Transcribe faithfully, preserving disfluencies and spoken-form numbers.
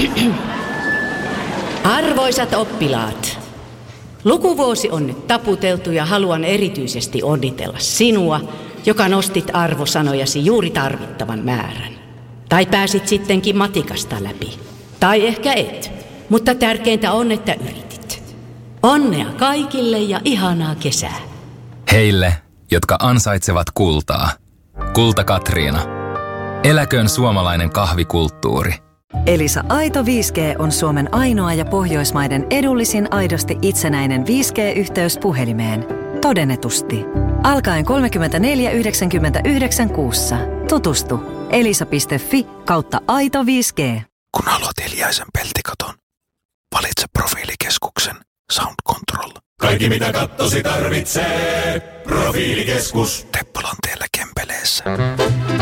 Arvoisat oppilaat, lukuvuosi on nyt taputeltu ja haluan erityisesti onnitella sinua, joka nostit arvosanojasi juuri tarvittavan määrän. Tai pääsit sittenkin matikasta läpi. Tai ehkä et, mutta tärkeintä on, että yritit. Onnea kaikille ja ihanaa kesää. Heille, jotka ansaitsevat kultaa. Kulta Katriina. Eläköön suomalainen kahvikulttuuri. Elisa Aito viisi G on Suomen ainoa ja Pohjoismaiden edullisin aidosti itsenäinen viisi G-yhteys puhelimeen. Todennetusti. Alkaen kolmekymmentäneljä yhdeksänkymmentäyhdeksän kuussa. Tutustu elisa.fi kautta aito viisi G. Kun haluat hiljaisen peltikaton, valitse Profiilikeskuksen Sound Control. Kaikki mitä kattosi tarvitsee. Profiilikeskus. Teppolan tiellä Kempeleessä.